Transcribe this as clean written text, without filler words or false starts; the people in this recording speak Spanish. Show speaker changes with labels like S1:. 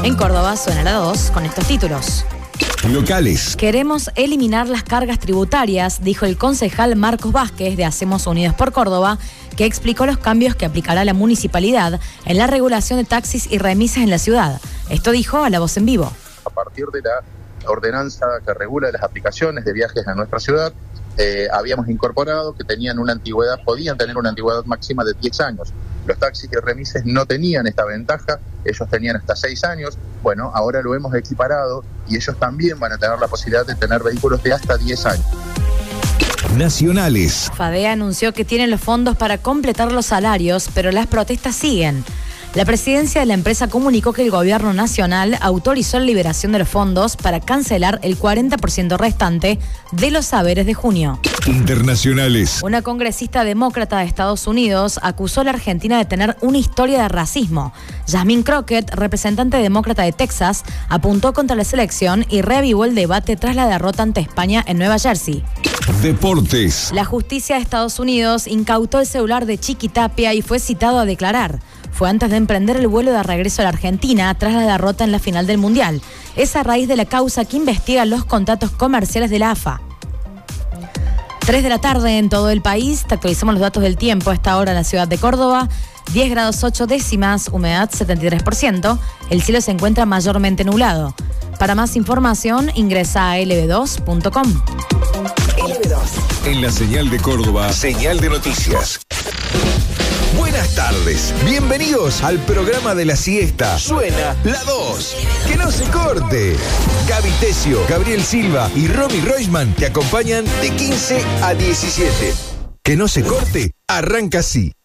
S1: En Córdoba suena la 2 con estos títulos.
S2: Locales.
S1: Queremos eliminar las cargas tributarias, dijo el concejal Marcos Vázquez de Hacemos Unidos por Córdoba, que explicó los cambios que aplicará la municipalidad en la regulación de taxis y remisas en la ciudad. Esto dijo a La Voz en Vivo.
S3: A partir de la ordenanza que regula las aplicaciones de viajes a nuestra ciudad, habíamos incorporado que podían tener una antigüedad máxima de 10 años. Los taxis y remises no tenían esta ventaja, ellos tenían hasta 6 años. Bueno, ahora lo hemos equiparado y ellos también van a tener la posibilidad de tener vehículos de hasta 10 años.
S2: Nacionales.
S1: FADEA anunció que tiene los fondos para completar los salarios, pero las protestas siguen. La presidencia de la empresa comunicó que el gobierno nacional autorizó la liberación de los fondos para cancelar el 40% restante de los saberes de junio.
S2: Internacionales.
S1: Una congresista demócrata de Estados Unidos acusó a la Argentina de tener una historia de racismo. Jasmine Crockett, representante demócrata de Texas, apuntó contra la selección y reavivó el debate tras la derrota ante España en Nueva Jersey.
S2: Deportes.
S1: La justicia de Estados Unidos incautó el celular de Chiqui Tapia y fue citado a declarar. Fue antes de emprender el vuelo de regreso a la Argentina tras la derrota en la final del Mundial. Es a raíz de la causa que investiga los contratos comerciales de la AFA. 3 de la tarde en todo el país. Te actualizamos los datos del tiempo a esta hora en la ciudad de Córdoba. 10 grados 8 décimas, humedad 73%. El cielo se encuentra mayormente nublado. Para más información ingresa a lb2.com.
S2: LB2. En la señal de Córdoba, señal de noticias. Buenas tardes, bienvenidos al programa de la siesta. Suena la 2. Que no se corte. Gaby Tesio, Gabriel Silva y Romy Roisman te acompañan de 15 a 17. Que no se corte, arranca así.